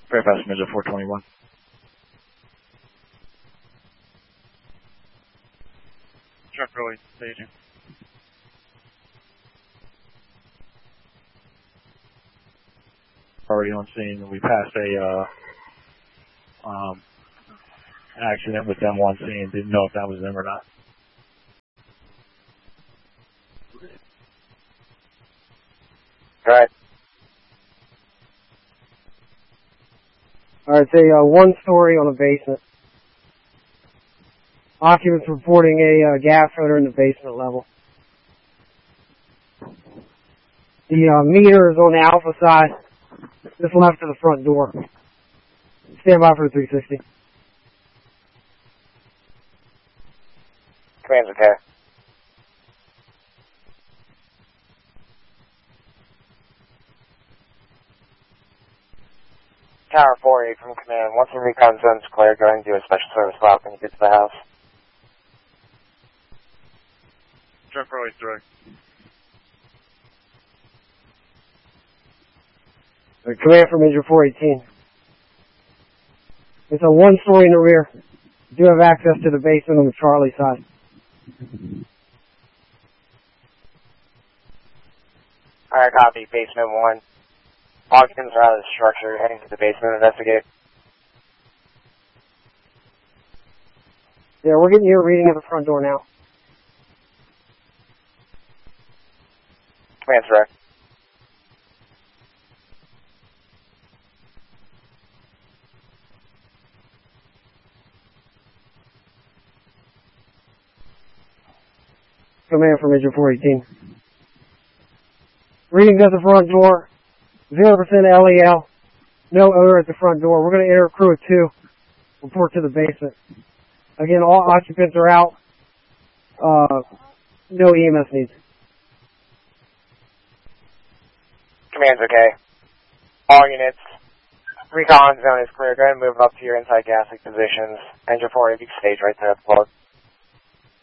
Fairfax Midget 421. Truck really staging. Already on scene. We passed a accident with them on scene. Didn't know if that was them or not. Right. Alright, it's a one-story on a basement. Occupants reporting a gas odor in the basement level. The meter is on the alpha side, just left of the front door. Stand by for the 360. Command's okay. Tower 48 from command. Once the recon zone's clear, go ahead and do a special service lap when you get to the house. Truck really direct. Command from Major 418. It's a one-story in the rear. You do have access to the basement on the Charlie side. Alright, copy. Basement 1. Occupants are out of the structure, heading to the basement to investigate. Yeah, we're getting you a reading at the front door now. Command's direct. Command from Major 418. Readings at the front door. 0% LEL. No odor at the front door. We're going to enter a crew of 2. Report to the basement. Again, all occupants are out. No EMS needs. Command's okay. All units. Recon zone is clear. Go ahead and move up to your inside gas leak positions. Engine 4, if you can stage right there at the plug.